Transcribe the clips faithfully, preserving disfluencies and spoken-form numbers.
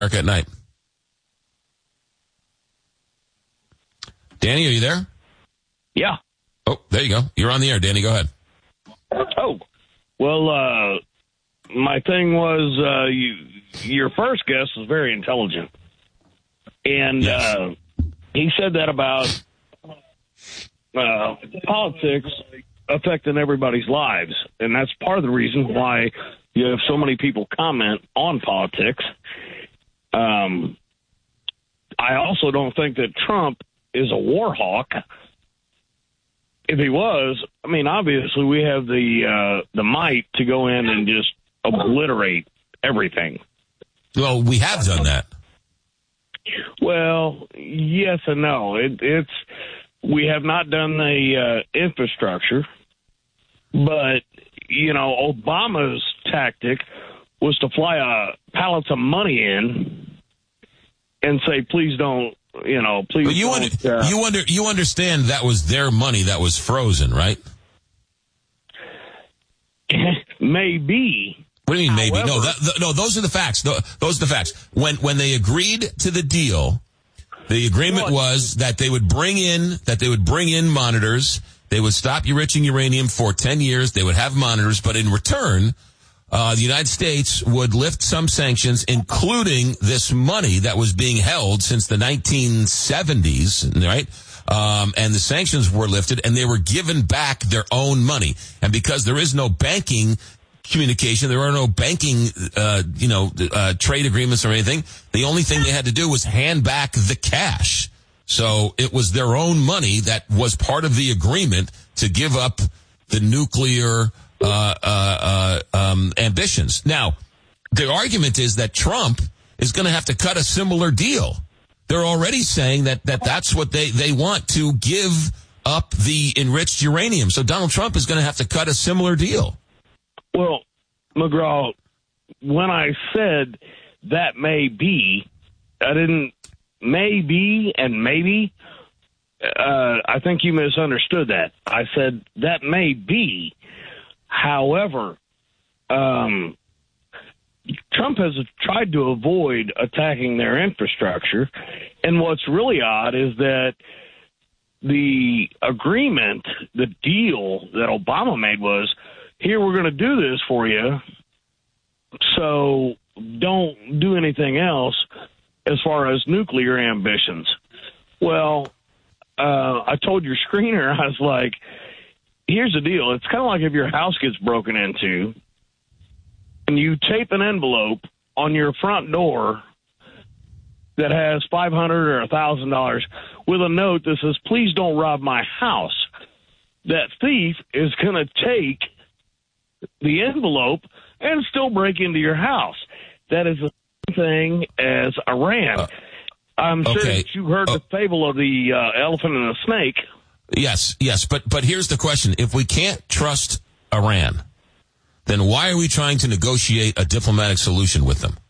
America at Night. Danny, are you there? Yeah. Oh, there you go. You're on the air, Danny. Go ahead. Oh, well, uh, my thing was uh, you, your first guest was very intelligent. And Yes. uh, he said that about uh, politics affecting everybody's lives. And that's part of the reason why you have so many people comment on politics. Um, I also don't think that Trump is a war hawk. If he was, I mean, obviously we have the uh, the might to go in and just obliterate everything. Well, we have done that. Well, yes and no. It, it's we have not done the uh, infrastructure, but you know, Obama's tactic was to fly a pallets of money in and say, "Please don't." You know, please. But you don't, under, uh, you under you understand that was their money that was frozen, right? Maybe. What do you mean maybe? However, no, that, the, no. Those are the facts. Tho- Those are the facts. When when they agreed to the deal, the agreement What? was that they would bring in that they would bring in monitors. They would stop enriching uranium for ten years. They would have monitors, but in return, Uh, the United States would lift some sanctions, including this money that was being held since the nineteen seventies, right? Um, and the sanctions were lifted, and they were given back their own money. And because there is no banking communication, there are no banking, uh, you know, uh, trade agreements or anything, the only thing they had to do was hand back the cash. So it was their own money that was part of the agreement to give up the nuclear Uh, uh, uh, um, ambitions. Now, the argument is that Trump is going to have to cut a similar deal. They're already saying that, that that's what they, they want to give up the enriched uranium. So Donald Trump is going to have to cut a similar deal. Well, McGraw, when I said that may be, I didn't maybe and maybe. Uh, I think you misunderstood that. I said that may be. However, um, Trump has tried to avoid attacking their infrastructure. And what's really odd is that the agreement, the deal that Obama made was, here, we're going to do this for you, so don't do anything else as far as nuclear ambitions. Well, uh, I told your screener, I was like, here's the deal. It's kind of like if your house gets broken into and you tape an envelope on your front door that has five hundred dollars or one thousand dollars with a note that says, please don't rob my house. That thief is going to take the envelope and still break into your house. That is the same thing as Iran. Uh, I'm sure okay. that you heard uh, the fable of the uh, elephant and the snake. Yes, yes, but but here's the question. If we can't trust Iran, then why are we trying to negotiate a diplomatic solution with them?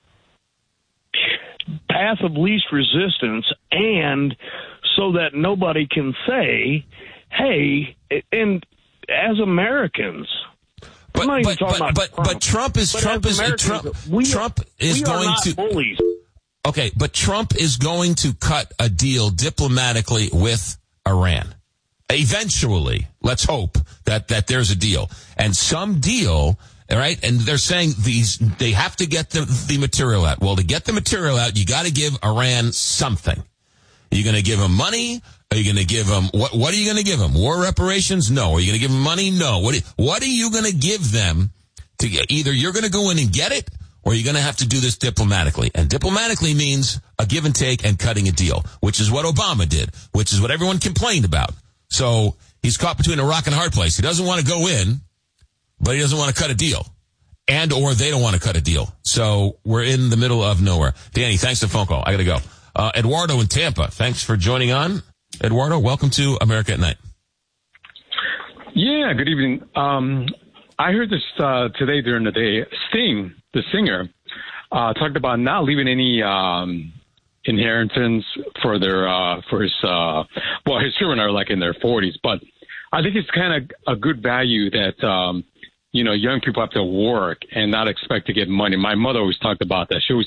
Path of least resistance, and so that nobody can say, hey, and as Americans, but I'm not even but talking but, about but, Trump, but Trump is but Trump is Trump we, Trump is we going are not to bullies. Okay, but Trump is going to cut a deal diplomatically with Iran. Eventually, let's hope that, that there's a deal. And some deal, all right, and they're saying these, they have to get the, the material out. Well, to get the material out, you got to give Iran something. Are you going to give them money? Are you going to give them, what, what are you going to give them? War reparations? No. Are you going to give them money? No. What, what are you going to give them to get? Either you're going to go in and get it, or you're going to have to do this diplomatically. And diplomatically means a give and take and cutting a deal, which is what Obama did, which is what everyone complained about. So he's caught between a rock and a hard place. He doesn't want to go in, but he doesn't want to cut a deal. And or they don't want to cut a deal. So we're in the middle of nowhere. Danny, thanks for the phone call. I got to go. Uh, Eduardo in Tampa, thanks for joining on. Eduardo, welcome to America at Night. Yeah, good evening. Um, I heard this uh, today during the day. Sting, the singer, uh, talked about not leaving any um, inheritance for their uh, for his uh, well, his children are like in their forties, but I think it's kind of a good value that um, you know young people have to work and not expect to get money. My mother always talked about that. She always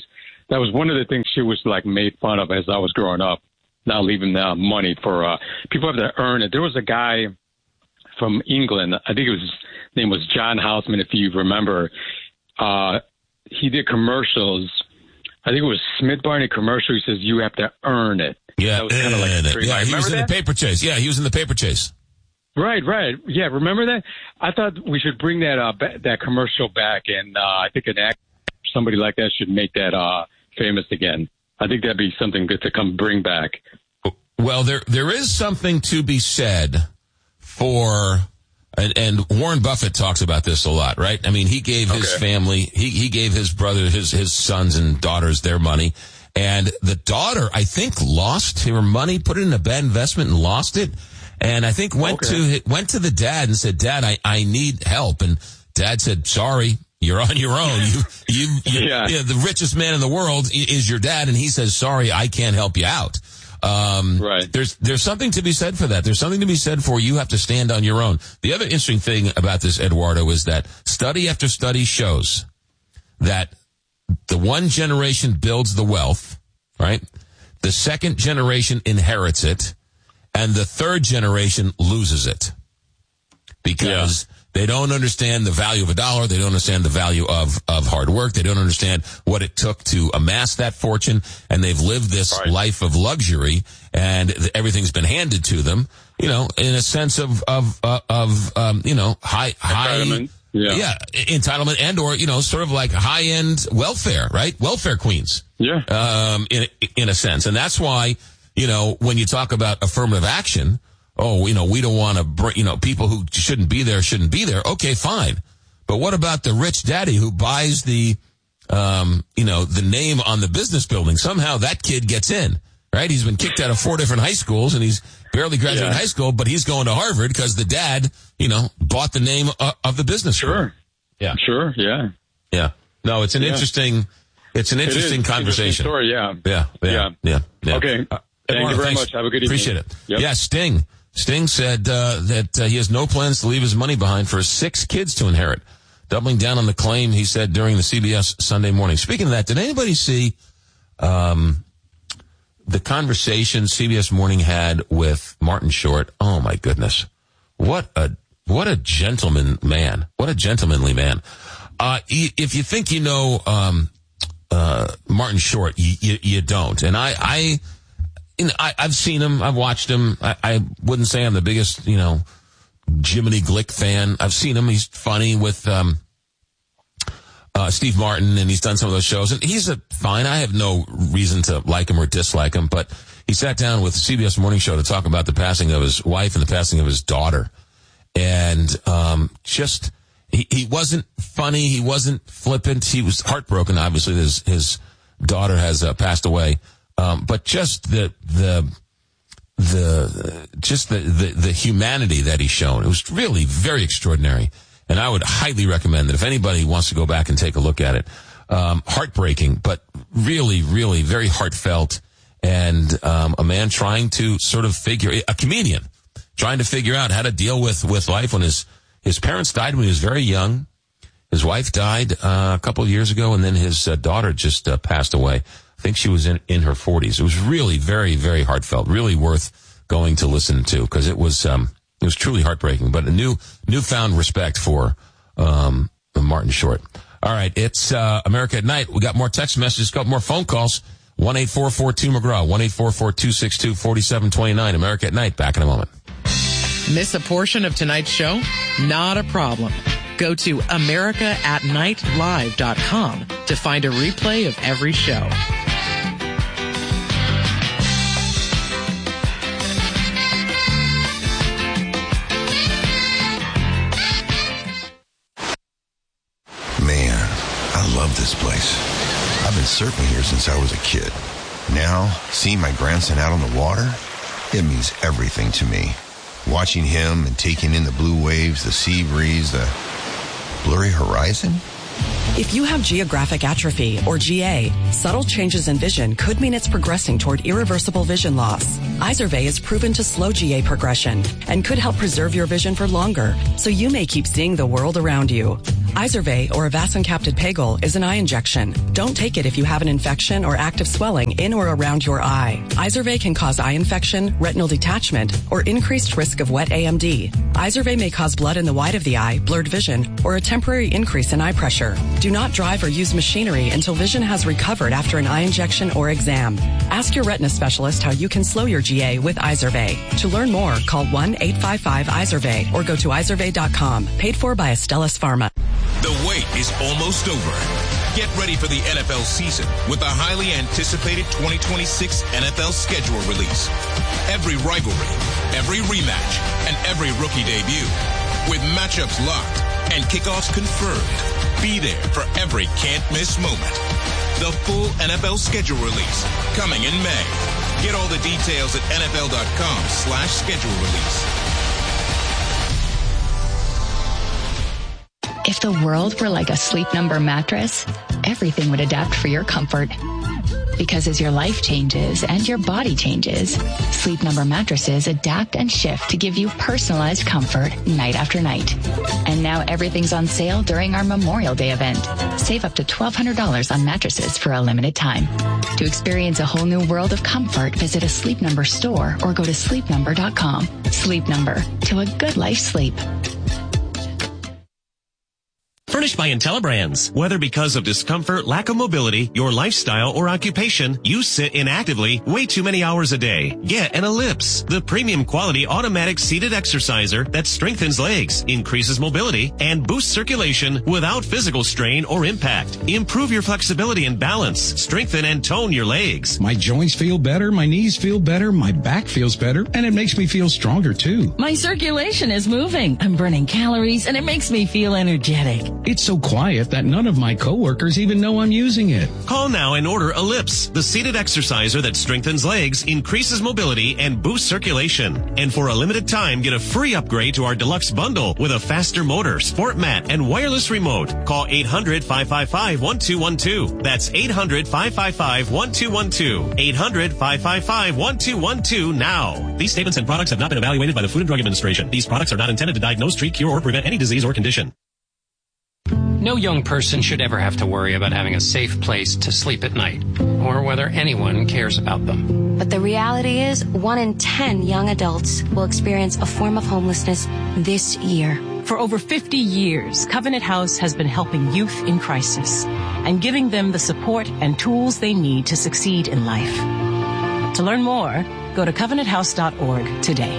that was one of the things she was like made fun of as I was growing up, not leaving uh, money for uh, people have to earn it. There was a guy from England, I think it was his name was John Houseman, if you remember. Uh, he did commercials. I think it was Smith Barney commercial. He says you have to earn it. Yeah, that was kind of like yeah. He was in that? the paper chase. Yeah, he was in the paper chase. Right, right. Yeah, remember that? I thought we should bring that uh, ba- that commercial back, and uh, I think an act somebody like that should make that uh, famous again. I think that'd be something good to come bring back. Well, there there is something to be said for, and, and Warren Buffett talks about this a lot, right? I mean, he gave his Okay. family, he he gave his brother, his his sons and daughters their money, and the daughter, I think, lost her money, put it in a bad investment and lost it. And I think went Okay. to went to the dad and said, "Dad, I, I need help." And Dad said, "Sorry, you're on your own. You you, you Yeah. yeah, the richest man in the world i- is your dad." And he says, "Sorry, I can't help you out." Um, Right. There's there's something to be said for that. There's something to be said for you have to stand on your own. The other interesting thing about this, Eduardo, is that study after study shows that the one generation builds the wealth, right? The second generation inherits it. And the third generation loses it because they don't understand the value of a dollar. They don't understand the value of, of hard work. They don't understand what it took to amass that fortune. And they've lived this Right. life of luxury and th- everything's been handed to them, you know, in a sense of, of, uh, of, um, you know, high, high, Entitlement. Yeah. yeah, entitlement and or, you know, sort of like high end welfare, right? Welfare queens. Yeah. Um, in, in a sense. And that's why, you know, when you talk about affirmative action, oh, you know, we don't want to bring, you know, people who shouldn't be there shouldn't be there. Okay, fine. But what about the rich daddy who buys the, um, you know, the name on the business building? Somehow that kid gets in, right? He's been kicked out of four different high schools and he's barely graduated Yeah. high school, but he's going to Harvard because the dad, you know, bought the name of, of the business. school. Sure. Yeah. Sure. Yeah. Yeah. No, it's an Yeah. interesting, it's an It is. interesting It's an conversation. interesting story. Yeah. Yeah, yeah, yeah, Yeah. yeah. Okay. Uh, Thank Eduardo, you very thanks. much. Have a good evening. Appreciate it. Yep. Yeah, Sting. Sting said uh, that uh, he has no plans to leave his money behind for six kids to inherit. Doubling down on the claim he said during the C B S Sunday Morning. Speaking of that, did anybody see um, the conversation C B S Morning had with Martin Short? Oh my goodness, what a what a gentleman man! What a gentlemanly man! Uh, if you think you know um, uh, Martin Short, you, you, you don't. And I, I, you know, I, I've seen him. I've watched him. I, I wouldn't say I'm the biggest, you know, Jiminy Glick fan. I've seen him. He's funny with um, uh, Steve Martin, and he's done some of those shows. And he's a fine. I have no reason to like him or dislike him, but he sat down with the C B S Morning Show to talk about the passing of his wife and the passing of his daughter. And um, just... He, he wasn't funny. He wasn't flippant. He was heartbroken. Obviously, his his daughter has uh, passed away. Um, but just the the the just the, the the humanity that he's shown, it was really very extraordinary. And I would highly recommend that if anybody wants to go back and take a look at it. Um, heartbreaking, but really, really very heartfelt. And um, a man trying to sort of figure, a comedian trying to figure out how to deal with with life when his His parents died when he was very young. His wife died uh, a couple of years ago, and then his uh, daughter just uh, passed away. I think she was in, in her forties. It was really very, very heartfelt, really worth going to listen to because it was um, it was truly heartbreaking. But a new newfound respect for um, Martin Short. All right, it's uh, America at Night. We got more text messages, got more phone calls. one eight four four two McGraw, one eight four four two six two four seven two nine. America at Night. Back in a moment. Miss a portion of tonight's show? Not a problem. Go to america at night live dot com to find a replay of every show. Man, I love this place. I've been surfing here since I was a kid. Now, seeing my grandson out on the water, it means everything to me. Watching him and taking in the blue waves, the sea breeze, the blurry horizon. If you have geographic atrophy, or G A, subtle changes in vision could mean it's progressing toward irreversible vision loss. Izervay is proven to slow G A progression and could help preserve your vision for longer, so you may keep seeing the world around you. Izervay, or avacincaptad pegol, is an eye injection. Don't take it if you have an infection or active swelling in or around your eye. Izervay can cause eye infection, retinal detachment, or increased risk of wet A M D. Izervay may cause blood in the white of the eye, blurred vision, or a temporary increase in eye pressure. Do not drive or use machinery until vision has recovered after an eye injection or exam. Ask your retina specialist how you can slow your G A with Izervay. To learn more, call one eight five five Izervay or go to izervay dot com. Paid for by Astellas Pharma. The wait is almost over. Get ready for the N F L season with the highly anticipated twenty twenty-six N F L schedule release. Every rivalry, every rematch, and every rookie debut. With matchups locked and kickoffs confirmed. Be there for every can't-miss moment. The full N F L schedule release coming in May. Get all the details at N F L dot com slash schedule release. If the world were like a Sleep Number mattress, everything would adapt for your comfort. Because as your life changes and your body changes, Sleep Number mattresses adapt and shift to give you personalized comfort night after night. And now everything's on sale during our Memorial Day event. Save up to twelve hundred dollars on mattresses for a limited time. To experience a whole new world of comfort, visit a Sleep Number store or go to sleep number dot com. Sleep Number, to a good life sleep. Furnished by IntelliBrands. Whether because of discomfort, lack of mobility, your lifestyle, or occupation, you sit inactively way too many hours a day. Get an Ellipse, the premium quality automatic seated exerciser that strengthens legs, increases mobility, and boosts circulation without physical strain or impact. Improve your flexibility and balance. Strengthen and tone your legs. My joints feel better, my knees feel better, my back feels better, and it makes me feel stronger too. My circulation is moving. I'm burning calories, and it makes me feel energetic. It's so quiet that none of my coworkers even know I'm using it. Call now and order Ellipse, the seated exerciser that strengthens legs, increases mobility, and boosts circulation. And for a limited time, get a free upgrade to our deluxe bundle with a faster motor, sport mat, and wireless remote. Call eight hundred, five five five, one two one two. That's eight hundred, five five five, one two one two. eight hundred, five five five, one two one two now. These statements and products have not been evaluated by the Food and Drug Administration. These products are not intended to diagnose, treat, cure, or prevent any disease or condition. No young person should ever have to worry about having a safe place to sleep at night, or whether anyone cares about them. But the reality is, one in ten young adults will experience a form of homelessness this year. For over fifty years, Covenant House has been helping youth in crisis and giving them the support and tools they need to succeed in life. To learn more, go to covenant house dot org today.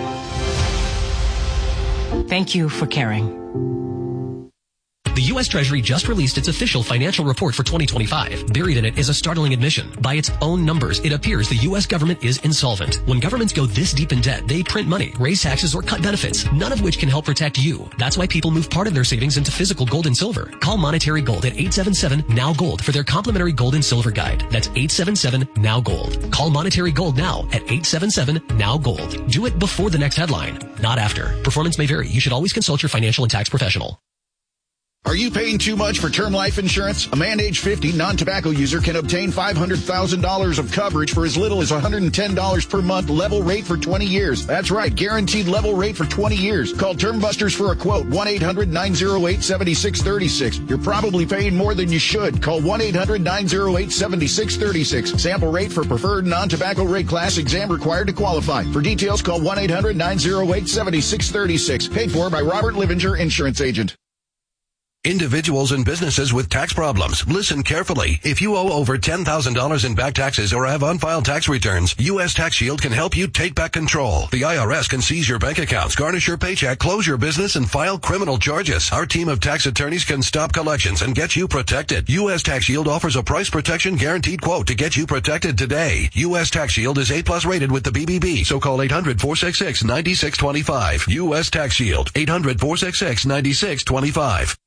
Thank you for caring. The U S Treasury just released its official financial report for twenty twenty-five. Buried in it is a startling admission. By its own numbers, it appears the U S government is insolvent. When governments go this deep in debt, they print money, raise taxes, or cut benefits, none of which can help protect you. That's why people move part of their savings into physical gold and silver. Call Monetary Gold at eight seven seven, N O W Gold for their complimentary gold and silver guide. That's eight seven seven, N O W Gold. Call Monetary Gold now at eight seven seven, N O W Gold. Do it before the next headline, not after. Performance may vary. You should always consult your financial and tax professional. Are you paying too much for term life insurance? A man age fifty non-tobacco user can obtain five hundred thousand dollars of coverage for as little as one hundred ten dollars per month, level rate for twenty years. That's right, guaranteed level rate for twenty years. Call Term Busters for a quote, one eight hundred, nine oh eight, seven six three six. You're probably paying more than you should. Call one eight hundred, nine oh eight, seven six three six. Sample rate for preferred non-tobacco rate class, exam required to qualify. For details, call one eight hundred, nine oh eight, seven six three six. Paid for by Robert Livinger, Insurance Agent. Individuals and businesses with tax problems, listen carefully. If you owe over ten thousand dollars in back taxes or have unfiled tax returns, U S Tax Shield can help you take back control. The I R S can seize your bank accounts, garnish your paycheck, close your business, and file criminal charges. Our team of tax attorneys can stop collections and get you protected. U S Tax Shield offers a price protection guaranteed quote to get you protected today. U S Tax Shield is A plus rated with the B B B, so call eight hundred, four six six, nine six two five. U S Tax Shield, eight hundred, four six six, nine six two five.